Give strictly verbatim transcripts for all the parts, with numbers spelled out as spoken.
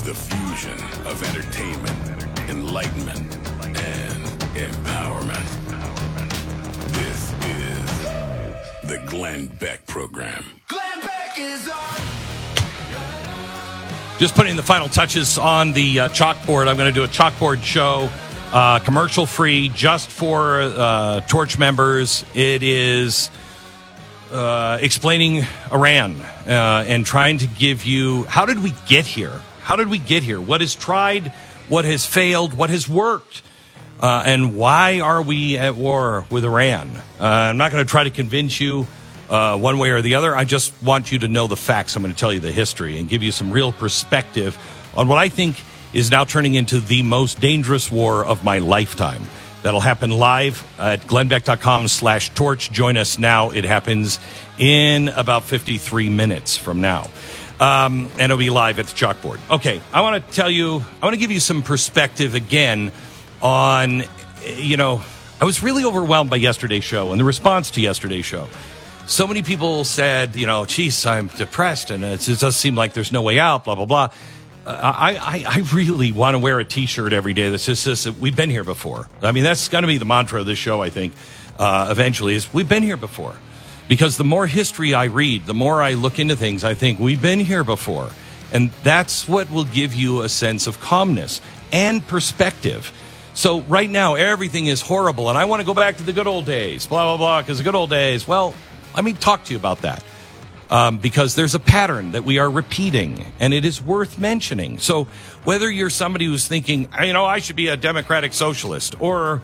The fusion of entertainment, enlightenment, and empowerment. This is the Glenn Beck Program. Glenn Beck is on. Just putting the final touches on the uh, chalkboard. I'm going to do a chalkboard show, uh, commercial free, just for uh, Torch members. It is uh, explaining Iran uh, and trying to give you, how did we get here? How did we get here? What has tried? What has failed? What has worked? Uh, and why are we at war with Iran? Uh, I'm not going to try to convince you uh, one way or the other. I just want you to know the facts. I'm going to tell you the history and give you some real perspective on what I think is now turning into the most dangerous war of my lifetime. That'll happen live at glennbeck.com slash torch. Join us now. It happens in about fifty-three minutes from now. Um, and it'll be live at the chalkboard. Okay, I want to tell you, I want to give you some perspective again on, you know, I was really overwhelmed by yesterday's show and the response to yesterday's show. So many people said, you know, geez, I'm depressed and it does seem like there's no way out, blah, blah, blah. Uh, I, I, I really want to wear a T-shirt every day that says this, we've been here before. I mean, that's going to be the mantra of this show, I think, uh, eventually, is we've been here before. Because the more history I read, the more I look into things, I think we've been here before. And that's what will give you a sense of calmness and perspective. So right now, everything is horrible, and I want to go back to the good old days, blah, blah, blah, because the good old days, well, let me talk to you about that. Um, because there's a pattern that we are repeating, and it is worth mentioning. So whether you're somebody who's thinking, you know, I should be a democratic socialist, or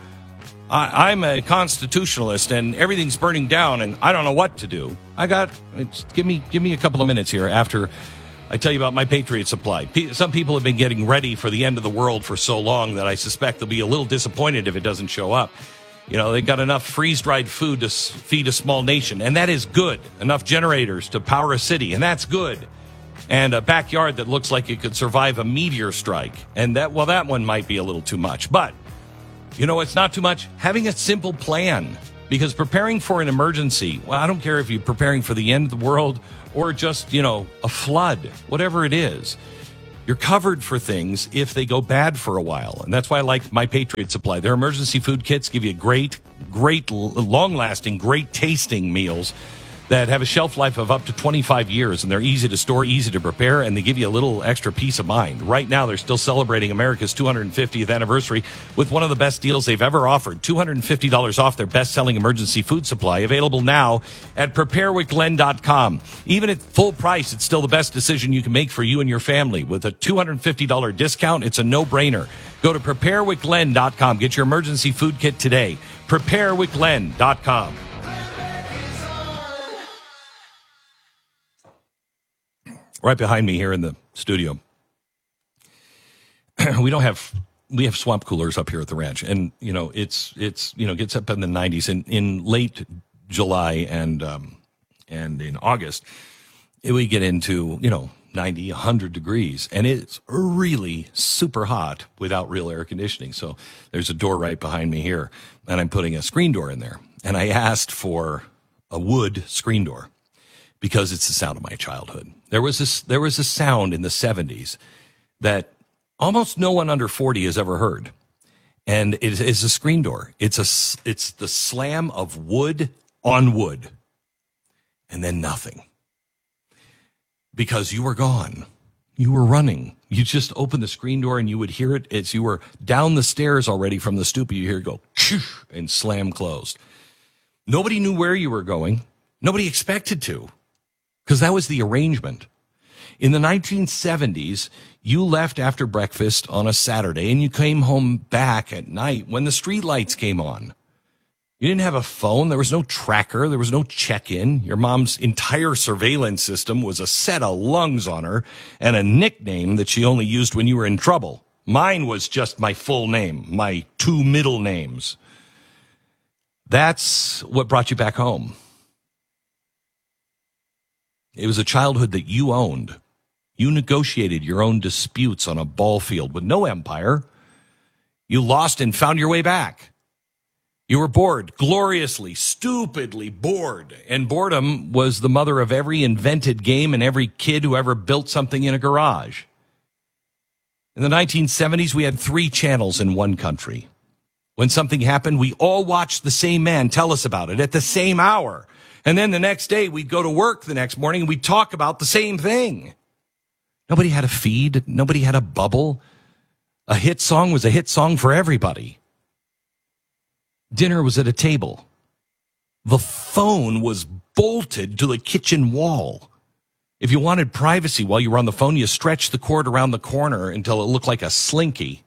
I, I'm a constitutionalist and everything's burning down and I don't know what to do. I got, give me, give me a couple of minutes here after I tell you about my Patriot Supply. P- some people have been getting ready for the end of the world for so long that I suspect they'll be a little disappointed if it doesn't show up. You know, they've got enough freeze-dried food to s- feed a small nation, and that is good. Enough generators to power a city, and that's good. And a backyard that looks like it could survive a meteor strike. And that, well, that one might be a little too much. But you know, it's not too much. Having a simple plan, because preparing for an emergency, well, I don't care if you're preparing for the end of the world or just, you know, a flood, whatever it is, you're covered for things if they go bad for a while. And that's why I like my Patriot Supply. Their emergency food kits give you great, great, long-lasting, great tasting meals that have a shelf life of up to twenty-five years, and they're easy to store, easy to prepare, and they give you a little extra peace of mind. Right now, they're still celebrating America's two hundred fiftieth anniversary with one of the best deals they've ever offered, two hundred fifty dollars off their best-selling emergency food supply, available now at prepare with glenn dot com. Even at full price, it's still the best decision you can make for you and your family. With a two hundred fifty dollars discount, it's a no-brainer. Go to prepare with glenn dot com. Get your emergency food kit today. prepare with glenn dot com. Right behind me here in the studio, we don't have we have swamp coolers up here at the ranch, and you know it's it's you know gets up in the nineties. In in late July and um, and in August, it, we get into you know ninety, one hundred degrees, and it's really super hot without real air conditioning. So there's a door right behind me here, and I'm putting a screen door in there. And I asked for a wood screen door, because it's the sound of my childhood. There was this, there was a sound in the seventies that almost no one under forty has ever heard. And it is a screen door. It's a, it's the slam of wood on wood. And then nothing. Because you were gone. You were running. You just opened the screen door and you would hear it as you were down the stairs already from the stoop. You hear it go, and slam closed. Nobody knew where you were going. Nobody expected to. Because that was the arrangement. In the nineteen seventies, you left after breakfast on a Saturday and you came home back at night when the street lights came on. You didn't have a phone. There was no tracker. There was no check-in. Your mom's entire surveillance system was a set of lungs on her and a nickname that she only used when you were in trouble. Mine was just my full name, my two middle names. That's what brought you back home. It was a childhood that you owned. You negotiated your own disputes on a ball field with no empire. You lost and found your way back. You were bored, gloriously, stupidly bored. And boredom was the mother of every invented game and every kid who ever built something in a garage. In the nineteen seventies, we had three channels in one country. When something happened, we all watched the same man tell us about it at the same hour. And then the next day, we'd go to work the next morning and we'd talk about the same thing. Nobody had a feed. Nobody had a bubble. A hit song was a hit song for everybody. Dinner was at a table. The phone was bolted to the kitchen wall. If you wanted privacy while you were on the phone, you stretched the cord around the corner until it looked like a slinky.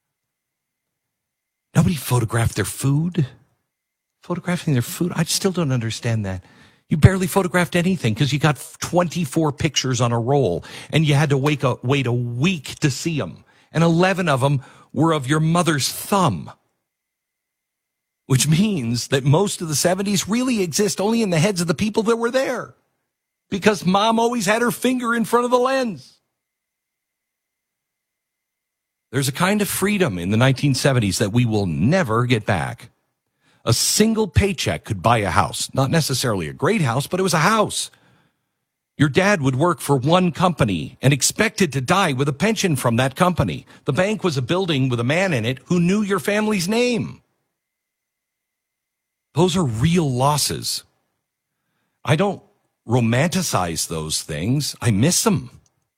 Nobody photographed their food. Photographing their food? I still don't understand that. You barely photographed anything because you got twenty-four pictures on a roll and you had to wait a, wait a week to see them. And eleven of them were of your mother's thumb. Which means that most of the seventies really exist only in the heads of the people that were there. Because mom always had her finger in front of the lens. There's a kind of freedom in the nineteen seventies that we will never get back. A single paycheck could buy a house. Not necessarily a great house, but it was a house. Your dad would work for one company and expected to die with a pension from that company. The bank was a building with a man in it who knew your family's name. Those are real losses. I don't romanticize those things. I miss them.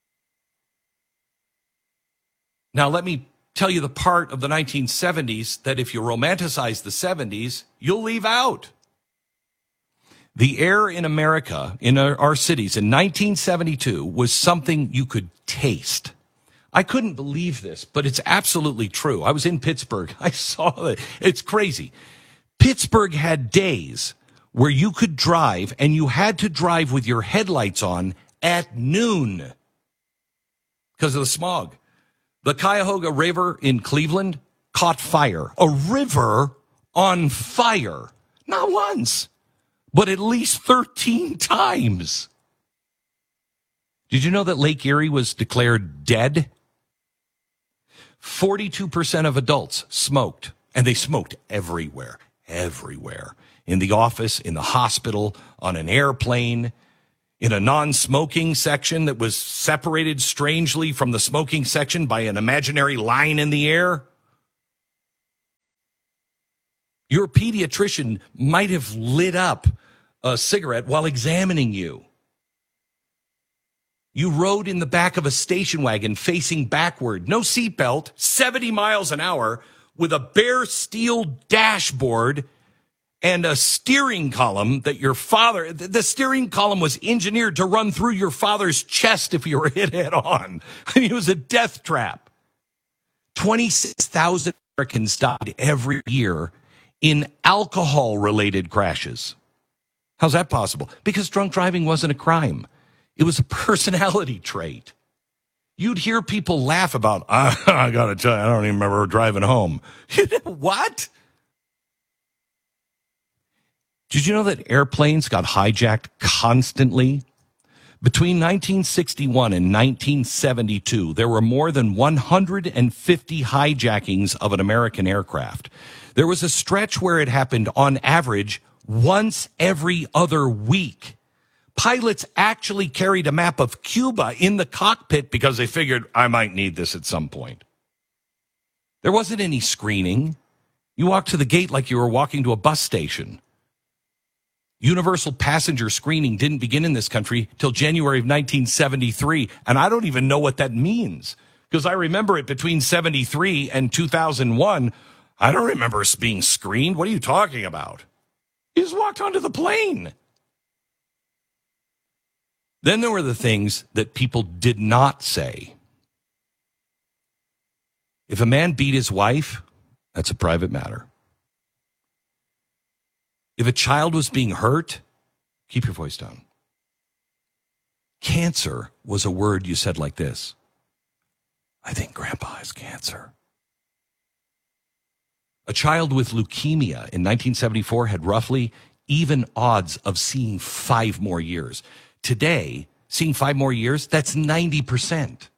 Now, let me tell you the part of the nineteen seventies that if you romanticize the seventies, you'll leave out. The air in America, in our, our cities in nineteen seventy-two was something you could taste. I couldn't believe this, but it's absolutely true. I was in Pittsburgh. I saw it. It's crazy. Pittsburgh had days where you could drive and you had to drive with your headlights on at noon because of the smog. The Cuyahoga River in Cleveland caught fire. A river on fire. Not once, but at least thirteen times. Did you know that Lake Erie was declared dead? forty-two percent of adults smoked, and they smoked everywhere, everywhere. In the office, in the hospital, on an airplane, in a non-smoking section that was separated strangely from the smoking section by an imaginary line in the air. Your pediatrician might have lit up a cigarette while examining you. You rode in the back of a station wagon facing backward, no seatbelt, seventy miles an hour, with a bare steel dashboard and a steering column that your father, the steering column was engineered to run through your father's chest if you were hit head on. I mean, it was a death trap. twenty-six thousand Americans died every year in alcohol-related crashes. How's that possible? Because drunk driving wasn't a crime. It was a personality trait. You'd hear people laugh about, I, I got to tell you, I don't even remember driving home. What? Did you know that airplanes got hijacked constantly? Between nineteen sixty-one and nineteen seventy-two, there were more than one hundred fifty hijackings of an American aircraft. There was a stretch where it happened on average once every other week. Pilots actually carried a map of Cuba in the cockpit because they figured, I might need this at some point. There wasn't any screening. You walked to the gate like you were walking to a bus station. Universal passenger screening didn't begin in this country till January of nineteen seventy-three, and I don't even know what that means, because I remember it between seventy-three and two thousand one. I don't remember us being screened. What are you talking about? You just walked onto the plane. Then there were the things that people did not say. If a man beat his wife, that's a private matter. If a child was being hurt, keep your voice down. Cancer was a word you said like this. I think Grandpa has cancer. A child with leukemia in nineteen seventy-four had roughly even odds of seeing five more years. Today, seeing five more years, that's ninety percent.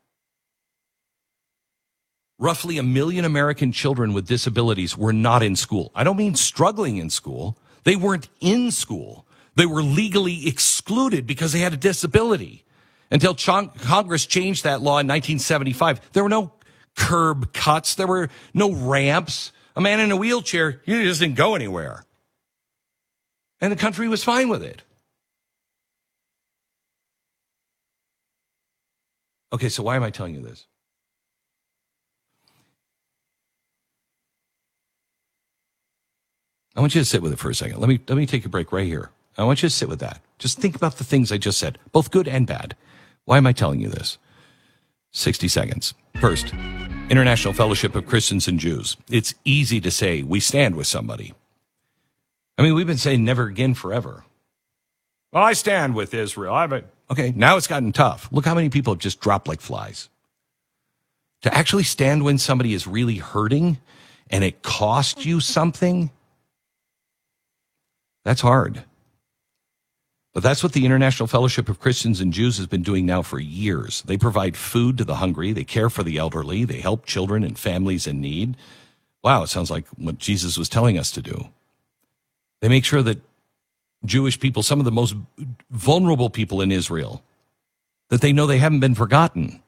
Roughly a million American children with disabilities were not in school. I don't mean struggling in school. They weren't in school. They were legally excluded because they had a disability. Until Ch- Congress changed that law in nineteen seventy-five, there were no curb cuts. There were no ramps. A man in a wheelchair, he just didn't go anywhere. And the country was fine with it. Okay, so why am I telling you this? I want you to sit with it for a second. Let me let me take a break right here. I want you to sit with that. Just think about the things I just said, both good and bad. Why am I telling you this? sixty seconds. First, International Fellowship of Christians and Jews. It's easy to say we stand with somebody. I mean, we've been saying never again forever. Well, I stand with Israel. I mean, okay, now it's gotten tough. Look how many people have just dropped like flies. To actually stand when somebody is really hurting and it costs you something, that's hard. But that's what the International Fellowship of Christians and Jews has been doing now for years. They provide food to the hungry. They care for the elderly. They help children and families in need. Wow, it sounds like what Jesus was telling us to do. They make sure that Jewish people, some of the most vulnerable people in Israel, that they know they haven't been forgotten.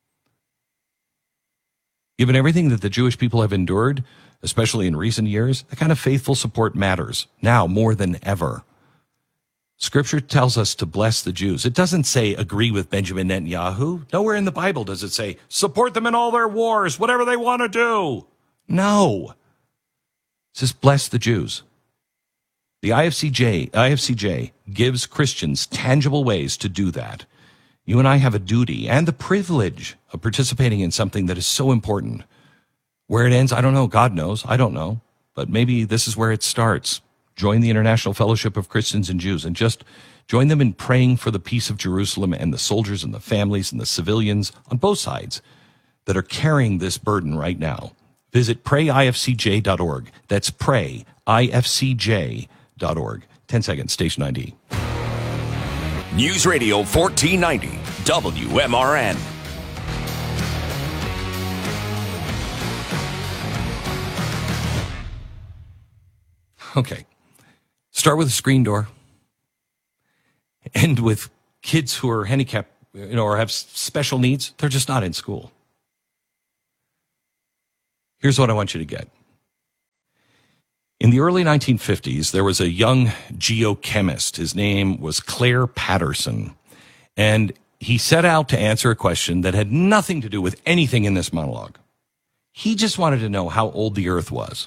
Given everything that the Jewish people have endured, especially in recent years, that kind of faithful support matters now more than ever. Scripture tells us to bless the Jews. It doesn't say agree with Benjamin Netanyahu. Nowhere in the Bible does it say support them in all their wars, whatever they want to do. No. It says bless the Jews. The I F C J, I F C J gives Christians tangible ways to do that. You and I have a duty and the privilege of participating in something that is so important. Where it ends, I don't know. God knows. I don't know. But maybe this is where it starts. Join the International Fellowship of Christians and Jews and just join them in praying for the peace of Jerusalem and the soldiers and the families and the civilians on both sides that are carrying this burden right now. Visit pray I F C J dot org. That's pray I F C J dot org. ten seconds, station I D. News Radio fourteen ninety, W M R N. Okay. Start with a screen door. End with kids who are handicapped, you know, or have special needs. They're just not in school. Here's what I want you to get. In the early nineteen fifties, there was a young geochemist. His name was Claire Patterson. And he set out to answer a question that had nothing to do with anything in this monologue. He just wanted to know how old the Earth was.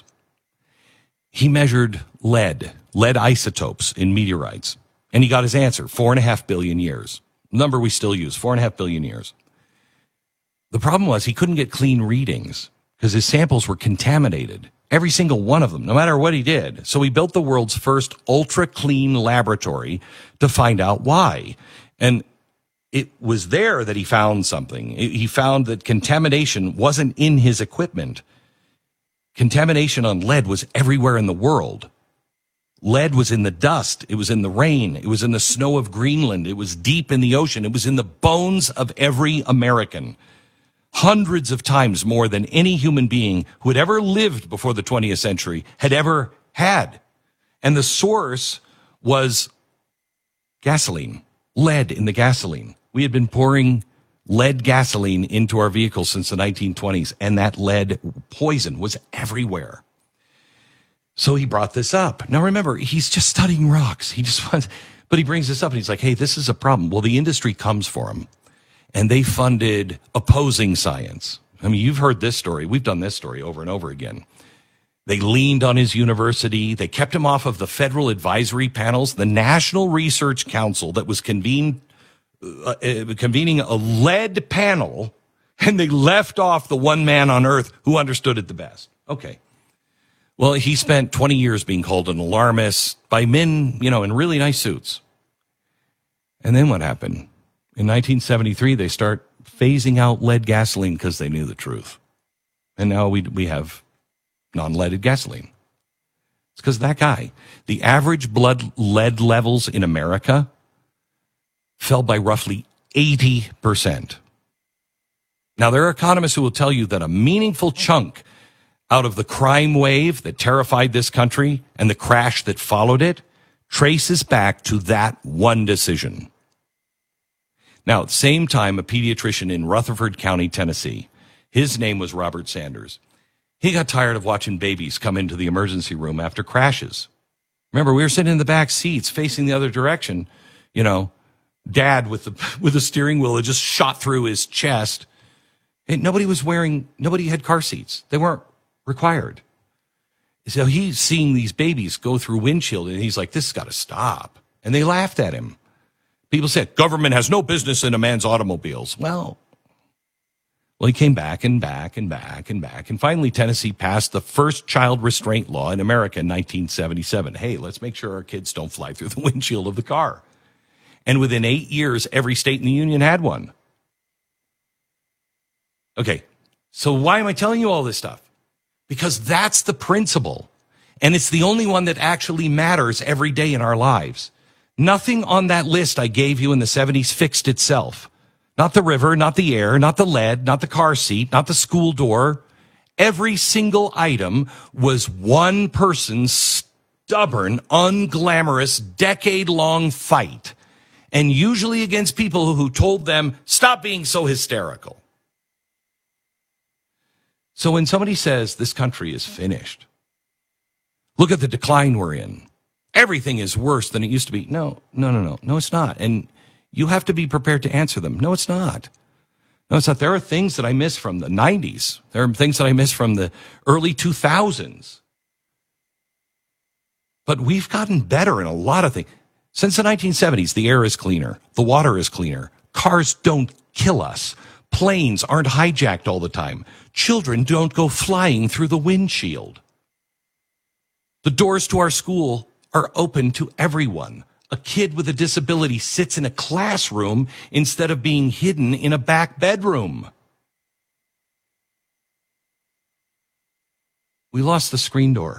He measured lead, lead isotopes in meteorites, and he got his answer, four and a half billion years. Number we still use, four and a half billion years. The problem was he couldn't get clean readings because his samples were contaminated, every single one of them, no matter what he did. So he built the world's first ultra-clean laboratory to find out why. And it was there that he found something. He found that contamination wasn't in his equipment. Contamination on lead was everywhere in the world. Lead was in the dust. It was in the rain. It was in the snow of Greenland. It was deep in the ocean. It was in the bones of every American. Hundreds of times more than any human being who had ever lived before the twentieth century had ever had. And the source was gasoline, lead in the gasoline. We had been pouring lead gasoline into our vehicles since the nineteen twenties, and that lead poison was everywhere. So he brought this up. Now remember, he's just studying rocks. He just wants, but he brings this up and he's like, hey, this is a problem. Well, the industry comes for him, and they funded opposing science. I mean, you've heard this story. We've done this story over and over again. They leaned on his university. They kept him off of the federal advisory panels, the National Research Council that was convened Uh, convening a lead panel, and they left off the one man on earth who understood it the best. Okay. Well, he spent twenty years being called an alarmist by men, you know, in really nice suits. And then what happened? In nineteen seventy-three, they start phasing out lead gasoline because they knew the truth. And now we we have non-leaded gasoline. It's because of that guy. The average blood lead levels in America fell by roughly eighty percent. Now, there are economists who will tell you that a meaningful chunk out of the crime wave that terrified this country and the crash that followed it traces back to that one decision. Now, at the same time, a pediatrician in Rutherford County, Tennessee, His name was Robert Sanders. He got tired of watching babies come into the emergency room after crashes. Remember, we were sitting in the back seats facing the other direction. You know, Dad with the with the steering wheel had just shot through his chest. And nobody was wearing, nobody had car seats. They weren't required. So he's seeing these babies go through windshield, and he's like, this has got to stop. And they laughed at him. People said, government has no business in a man's automobiles. Well, well, he came back and back and back and back. And finally, Tennessee passed the first child restraint law in America in nineteen seventy-seven. Hey, let's make sure our kids don't fly through the windshield of the car. And within eight years, every state in the union had one. Okay, so why am I telling you all this stuff? Because that's the principle. And it's the only one that actually matters every day in our lives. Nothing on that list I gave you in the seventies fixed itself. Not the river, not the air, not the lead, not the car seat, not the school door. Every single item was one person's stubborn, unglamorous, decade-long fight. And usually against people who told them, stop being so hysterical. So when somebody says this country is finished, look at the decline we're in. Everything is worse than it used to be. No, no, no, no. No, it's not. And you have to be prepared to answer them. No, it's not. No, it's not. There are things that I miss from the nineties. There are things that I miss from the early two thousands. But we've gotten better in a lot of things. Since the nineteen seventies, the air is cleaner. The water is cleaner. Cars don't kill us. Planes aren't hijacked all the time. Children don't go flying through the windshield. The doors to our school are open to everyone. A kid with a disability sits in a classroom instead of being hidden in a back bedroom. We lost the screen door.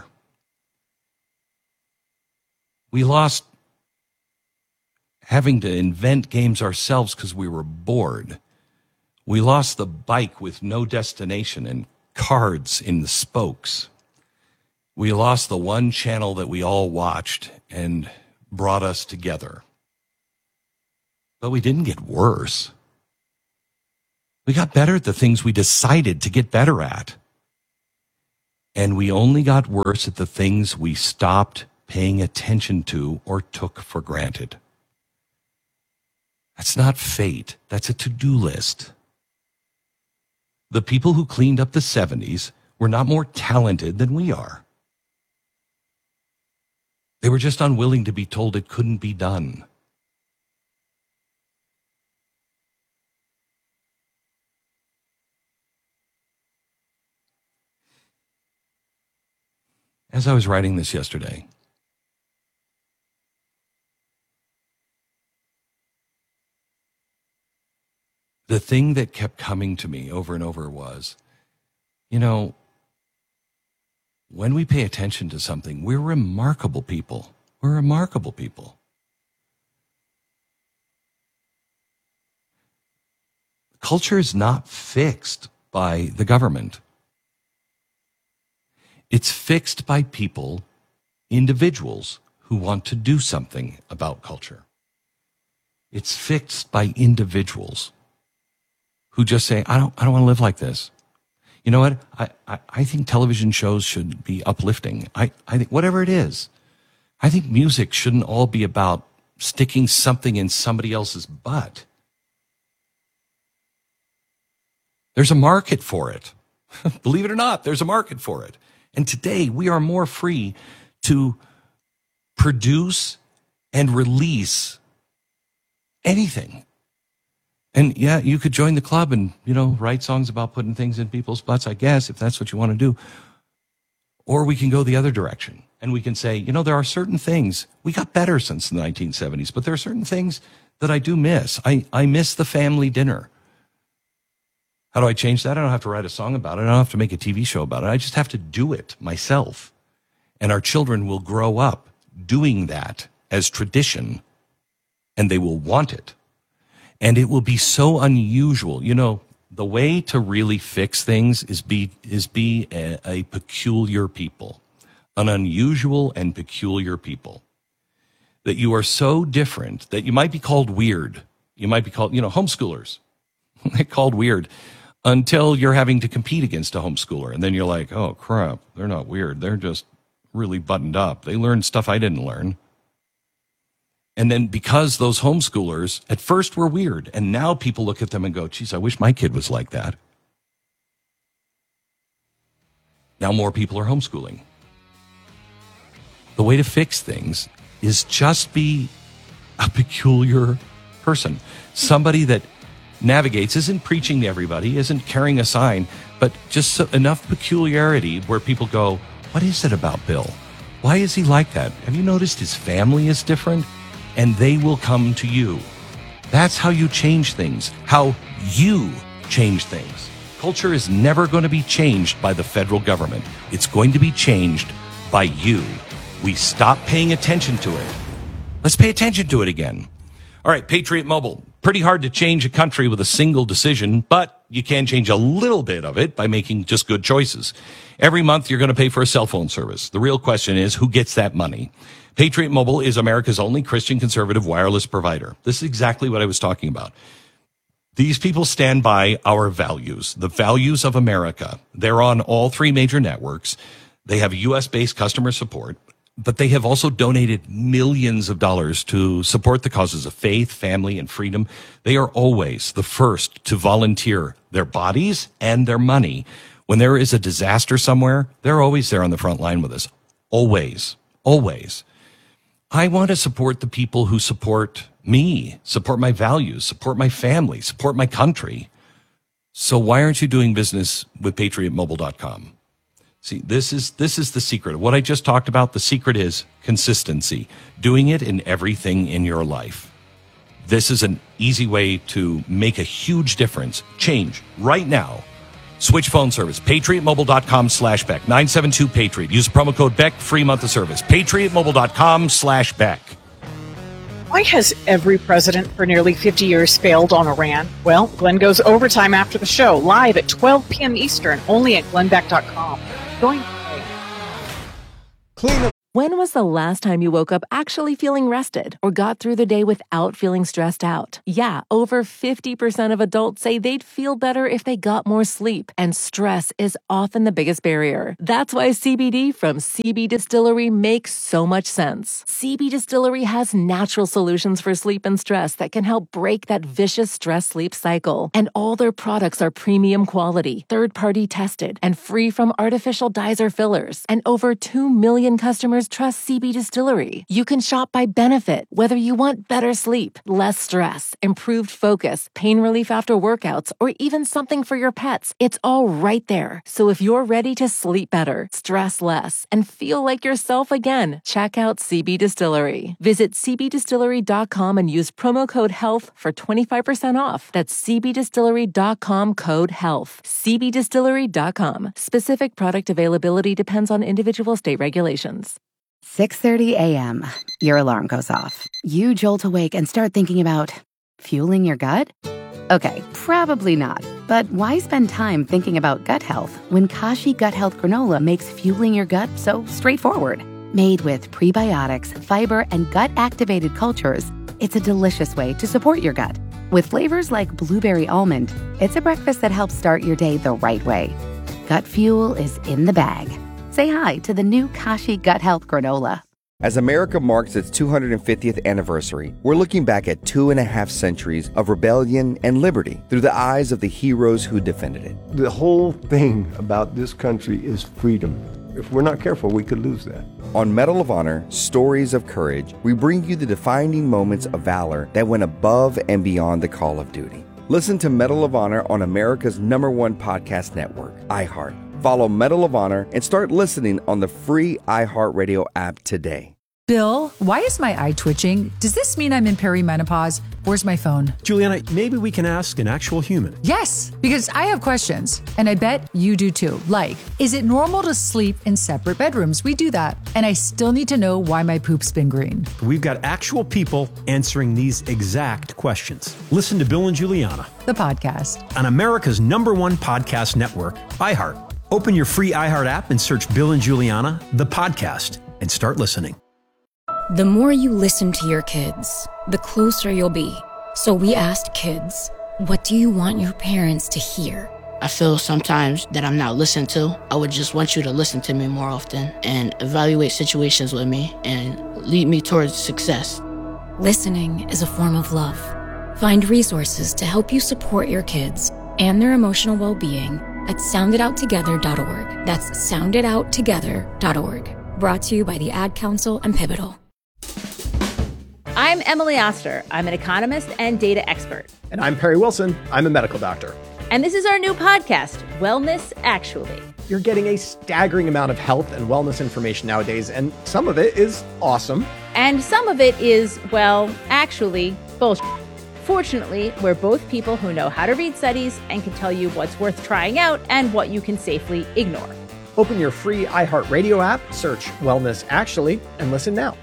We lost having to invent games ourselves because we were bored. We lost the bike with no destination and cards in the spokes. We lost the one channel that we all watched and brought us together. But we didn't get worse. We got better at the things we decided to get better at. And we only got worse at the things we stopped paying attention to or took for granted. That's not fate. That's a to-do list. The people who cleaned up the seventies were not more talented than we are. They were just unwilling to be told it couldn't be done. As I was writing this yesterday, the thing that kept coming to me over and over was, you know, when we pay attention to something, we're remarkable people. We're remarkable people. Culture is not fixed by the government. It's fixed by people, individuals who want to do something about culture. It's fixed by individuals who just say, I don't, I don't want to live like this. You know what? I, I, I think television shows should be uplifting. I, I think whatever it is, I think music shouldn't all be about sticking something in somebody else's butt. There's a market for it. Believe it or not, there's a market for it. And today we are more free to produce and release anything. And yeah, you could join the club and, you know, write songs about putting things in people's butts, I guess, if that's what you want to do. Or we can go the other direction and we can say, you know, there are certain things, we got better since the nineteen seventies, but there are certain things that I do miss. I, I miss the family dinner. How do I change that? I don't have to write a song about it. I don't have to make a T V show about it. I just have to do it myself. And our children will grow up doing that as tradition, and they will want it. And it will be so unusual. You know, the way to really fix things is be is be a, a peculiar people, an unusual and peculiar people. That you are so different that you might be called weird. You might be called, you know, homeschoolers. They're called weird. until you're having to compete against a homeschooler. And then you're like, oh, crap, they're not weird. They're just really buttoned up. They learned stuff I didn't learn. And then because those homeschoolers at first were weird, and now people look at them and go, geez, I wish my kid was like that. Now more people are homeschooling. The way to fix things is just be a peculiar person. Somebody that navigates, isn't preaching to everybody, isn't carrying a sign, but just so, enough peculiarity where people go, what is it about Bill? Why is he like that? Have you noticed his family is different? And they will come to you. That's how you change things, how you change things. Culture is never going to be changed by the federal government. It's going to be changed by you. We stop paying attention to it. Let's pay attention to it again. All right, Patriot Mobile. Pretty hard to change a country with a single decision, but you can change a little bit of it by making just good choices. Every month, you're going to pay for a cell phone service. The real question is, who gets that money? Patriot Mobile is America's only Christian conservative wireless provider. This is exactly what I was talking about. These people stand by our values, the values of America. They're on all three major networks. They have U S-based customer support, but they have also donated millions of dollars to support the causes of faith, family, and freedom. They are always the first to volunteer their bodies and their money. When there is a disaster somewhere, they're always there on the front line with us. Always, always. I want to support the people who support me, support my values, support my family, support my country. So why aren't you doing business with patriot mobile dot com? See, this is this is the secret. What I just talked about, the secret is consistency, doing it in everything in your life. This is an easy way to make a huge difference. Change right now. Switch phone service, patriot mobile dot com slash Beck, nine seven two Patriot. Use the promo code Beck, free month of service, patriot mobile dot com slash Beck. Why has every president for nearly fifty years failed on Iran? Well, Glenn goes overtime after the show, live at twelve p.m. Eastern, only at glenn beck dot com. Going Clean up. When was the last time you woke up actually feeling rested or got through the day without feeling stressed out? Yeah, over fifty percent of adults say they'd feel better if they got more sleep, and stress is often the biggest barrier. That's why C B D from C B Distillery makes so much sense. C B Distillery has natural solutions for sleep and stress that can help break that vicious stress-sleep cycle. And all their products are premium quality, third-party tested, and free from artificial dyes or fillers. And over two million customers trust C B Distillery. You can shop by benefit, whether you want better sleep, less stress, improved focus, pain relief after workouts, or even something for your pets. It's all right there. So if you're ready to sleep better, stress less, and feel like yourself again, check out C B Distillery. Visit c b distillery dot com and use promo code HEALTH for twenty-five percent off. That's c b distillery dot com code HEALTH. c b distillery dot com. Specific product availability depends on individual state regulations. six thirty a.m. Your alarm goes off. You jolt awake and start thinking about fueling your gut? Okay, probably not. But why spend time thinking about gut health when Kashi Gut Health Granola makes fueling your gut so straightforward? Made with prebiotics, fiber, and gut-activated cultures, it's a delicious way to support your gut. With flavors like blueberry almond, it's a breakfast that helps start your day the right way. Gut fuel is in the bag. Say hi to the new Kashi Gut Health Granola. As America marks its two hundred fiftieth anniversary, we're looking back at two and a half centuries of rebellion and liberty through the eyes of the heroes who defended it. The whole thing about this country is freedom. If we're not careful, we could lose that. On Medal of Honor, Stories of Courage, we bring you the defining moments of valor that went above and beyond the call of duty. Listen to Medal of Honor on America's number one podcast network, iHeart. Follow Medal of Honor and start listening on the free iHeartRadio app today. Bill, why is my eye twitching? Does this mean I'm in perimenopause? Where's my phone? Juliana, maybe we can ask an actual human. Yes, because I have questions, and I bet you do too. Like, is it normal to sleep in separate bedrooms? We do that. And I still need to know why my poop's been green. We've got actual people answering these exact questions. Listen to Bill and Juliana, the podcast, on America's number one podcast network, iHeart. Open your free iHeart app and search Bill and Juliana, the podcast, and start listening. The more you listen to your kids, the closer you'll be. So we asked kids, what do you want your parents to hear? I feel sometimes that I'm not listened to. I would just want you to listen to me more often and evaluate situations with me and lead me towards success. Listening is a form of love. Find resources to help you support your kids and their emotional well-being at sound it out together dot org. That's sound it out together dot org. Brought to you by the Ad Council and Pivotal. I'm Emily Oster. I'm an economist and data expert. And I'm Perry Wilson. I'm a medical doctor. And this is our new podcast, Wellness Actually. You're getting a staggering amount of health and wellness information nowadays, and some of it is awesome. And some of it is, well, actually, bullshit. Fortunately, we're both people who know how to read studies and can tell you what's worth trying out and what you can safely ignore. Open your free iHeartRadio app, search Wellness Actually, and listen now.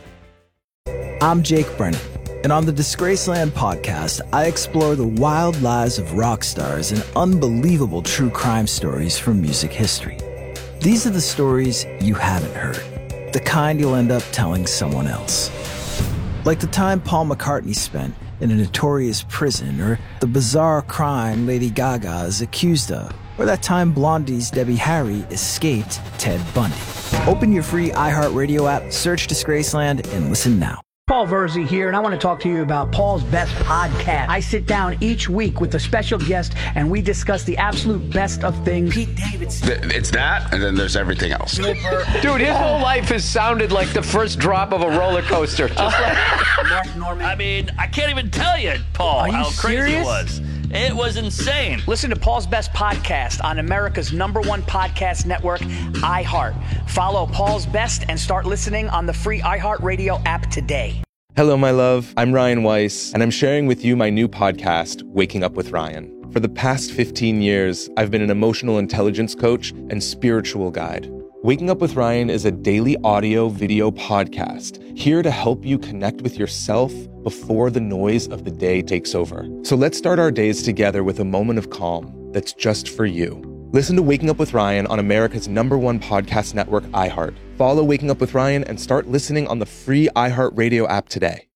I'm Jake Brennan, and on the Disgraceland podcast, I explore the wild lives of rock stars and unbelievable true crime stories from music history. These are the stories you haven't heard, the kind you'll end up telling someone else. Like the time Paul McCartney spent in a notorious prison, or the bizarre crime Lady Gaga is accused of, or that time Blondie's Debbie Harry escaped Ted Bundy. Open your free iHeartRadio app, search Disgraceland, and listen now. Paul Verzi here, and I want to talk to you about Paul's Best Podcast. I sit down each week with a special guest, and we discuss the absolute best of things. Pete Davidson. It's that, and then there's everything else. Dude, his whole life has sounded like the first drop of a roller coaster. Just like Mark Norman. I mean, I can't even tell you, Paul, Are you how crazy serious? it was. It was insane. Listen to Paul's Best Podcast on America's number one podcast network, iHeart. Follow Paul's Best and start listening on the free iHeartRadio app today. Hello, my love. I'm Ryan Weiss, and I'm sharing with you my new podcast, Waking Up with Ryan. For the past fifteen years, I've been an emotional intelligence coach and spiritual guide. Waking Up with Ryan is a daily audio video podcast here to help you connect with yourself before the noise of the day takes over. So let's start our days together with a moment of calm that's just for you. Listen to Waking Up with Ryan on America's number one podcast network, iHeart. Follow Waking Up with Ryan and start listening on the free iHeartRadio app today.